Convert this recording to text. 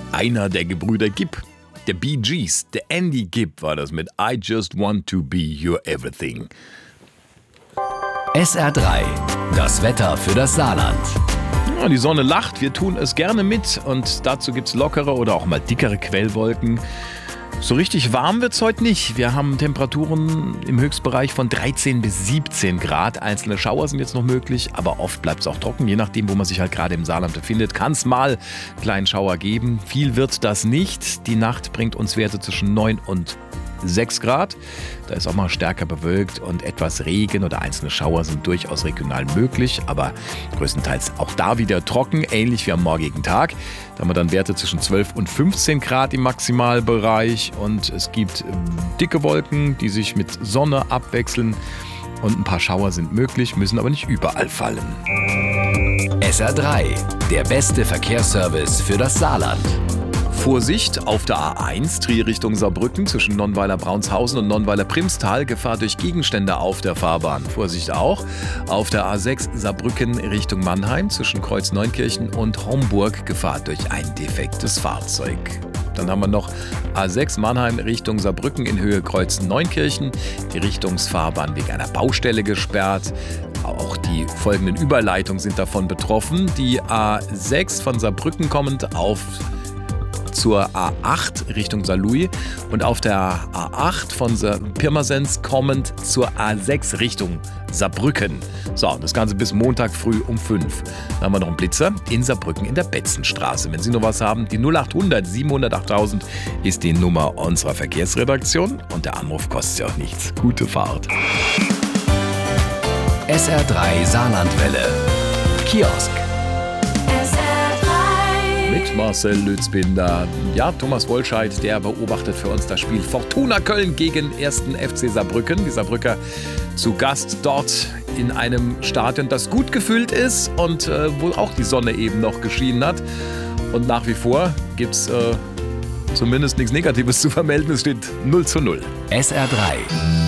Einer der Gebrüder Gibb, der Bee Gees, der Andy Gibb war das mit I Just Want to Be Your Everything. SR3, das Wetter für das Saarland. Ja, die Sonne lacht, wir tun es gerne mit und dazu gibt es lockere oder auch mal dickere Quellwolken. So richtig warm wird es heute nicht. Wir haben Temperaturen im Höchstbereich von 13 bis 17 Grad. Einzelne Schauer sind jetzt noch möglich, aber oft bleibt es auch trocken. Je nachdem, wo man sich halt gerade im Saarland befindet, kann es mal einen kleinen Schauer geben. Viel wird das nicht. Die Nacht bringt uns Werte zwischen 9 und 6 Grad. Da ist auch mal stärker bewölkt und etwas Regen oder einzelne Schauer sind durchaus regional möglich, aber größtenteils auch da wieder trocken, ähnlich wie am morgigen Tag. Da haben wir dann Werte zwischen 12 und 15 Grad im Maximalbereich und es gibt dicke Wolken, die sich mit Sonne abwechseln und ein paar Schauer sind möglich, müssen aber nicht überall fallen. SR3, der beste Verkehrsservice für das Saarland. Vorsicht auf der A1 Trier Richtung Saarbrücken zwischen Nonnweiler-Braunshausen und Nonnweiler-Primstal. Gefahr durch Gegenstände auf der Fahrbahn. Vorsicht auch auf der A6 Saarbrücken Richtung Mannheim zwischen Kreuz Neunkirchen und Homburg. Gefahr durch ein defektes Fahrzeug. Dann haben wir noch A6 Mannheim Richtung Saarbrücken in Höhe Kreuz Neunkirchen. Die Richtungsfahrbahn wegen einer Baustelle gesperrt. Auch die folgenden Überleitungen sind davon betroffen. Die A6 von Saarbrücken kommend zur A8 Richtung Saarlouis und auf der A8 von Pirmasens kommend zur A6 Richtung Saarbrücken. So, das Ganze bis Montag früh um 5. Dann haben wir noch einen Blitzer in Saarbrücken in der Betzenstraße. Wenn Sie noch was haben, die 0800 700 8000 ist die Nummer unserer Verkehrsredaktion und der Anruf kostet ja auch nichts. Gute Fahrt. SR3 Saarlandwelle. Kiosk. Mit Marcel Lützbinder. Ja, Thomas Wolscheid, der beobachtet für uns das Spiel Fortuna Köln gegen 1. FC Saarbrücken. Die Saarbrücker zu Gast dort in einem Stadion, das gut gefüllt ist und wo auch die Sonne eben noch geschienen hat. Und nach wie vor gibt es zumindest nichts Negatives zu vermelden. Es steht 0:0. SR3.